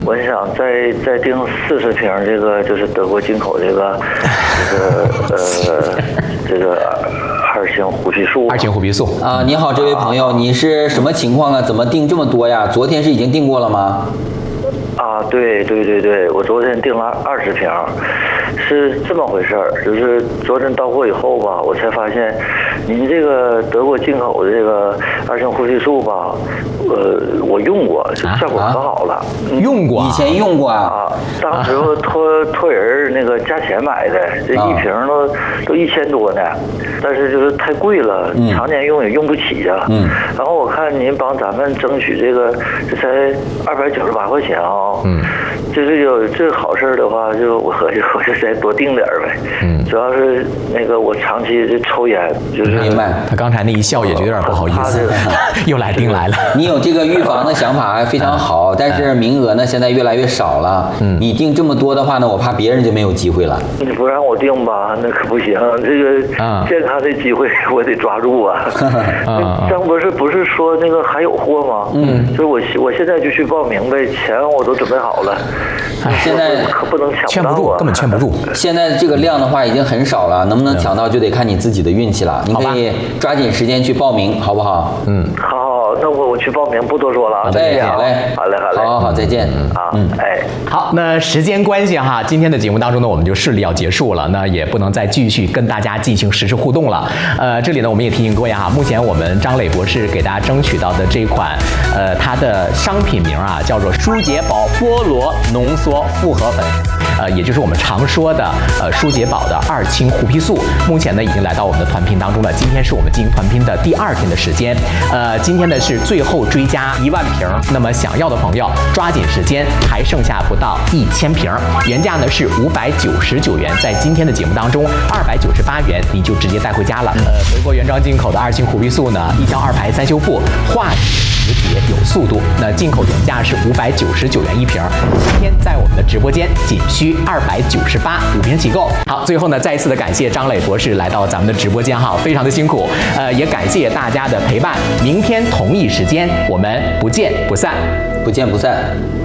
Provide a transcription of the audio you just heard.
我想再订40瓶这个就是德国进口这个二型虎皮素。 2型虎皮素啊，你好，这位朋友，你是什么情况啊？怎么订这么多呀？昨天是已经订过了吗？ 啊，对，我昨天订了20瓶，是这么回事儿，就是昨天到货以后吧，我才发现，您这个德国进口的这个2型虎皮素吧，我用过，效果可好了。 用过？ 以前用过啊？ 当时托人那个加钱买的，这一瓶都1000多呢，但是就是太贵了，常年用也用不起呀。然后我看您帮咱们争取这才298块钱啊。就是有这个好事的话，我就再多订点呗。主要是那个我长期抽烟，就是明白。 他刚才那一笑也觉得有点不好意思，又来订来了。 你有这个预防的想法非常好，但是名额呢现在越来越少了。你订这么多的话呢，我怕别人就没有机会了。 你不让我订吧，那可不行。这个健康的机会我得抓住啊。张博士不是说那个还有货吗？就是我现在就去报名呗，钱我都准备好了。 现在可不能抢不到啊， 根本劝不住。 现在这个量的话已经很少了，能不能抢到就得看你自己的运气了。你可以抓紧时间去报名，好不好？ 好，那我去报名，不多说了啊。 对，好嘞，好，再见啊。 好，那时间关系哈，今天的节目当中呢，我们就顺利要结束了，那也不能再继续跟大家进行实时互动了。这里呢，我们也提醒各位哈，目前我们张磊博士给大家争取到的这款，它的商品名啊叫做舒洁宝菠萝浓缩复合粉。也就是我们常说的舒洁宝的2氢虎皮素，目前呢已经来到我们的团评当中了。今天是我们进行团评的第2天的时间，今天呢是最后追加1万瓶，那么想要的朋友抓紧时间，还剩下不到1000瓶，原价呢是599元，在今天的节目当中298元你就直接带回家了。德国原装进口的2氢虎皮素呢，1胶2排3修复，化直接有速度，那进口原价是599元1瓶，今天在我们的直播间仅需298，5瓶起购。好，最后呢，再一次的感谢张磊博士来到咱们的直播间哈，非常的辛苦，也感谢大家的陪伴。明天同一时间，我们不见不散， 不见不散。